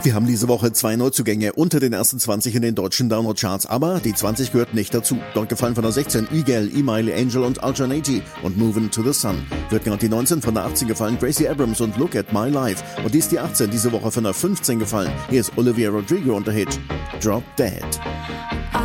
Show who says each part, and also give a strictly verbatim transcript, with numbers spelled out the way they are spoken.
Speaker 1: Wir haben diese Woche zwei Neuzugänge unter den ersten zwanzig in den deutschen Download-Charts, aber die zwanzig gehört nicht dazu. Dort gefallen von der sechzehn Igel, Email, Angel und Alternati und Movin' to the Sun. Wird gerade die neunzehn von der achtzehn gefallen, Gracie Abrams und Look at My Life. Und die ist die achtzehn diese Woche von der fünfzehn gefallen. Hier ist Olivia Rodrigo und der Hit Drop Dead.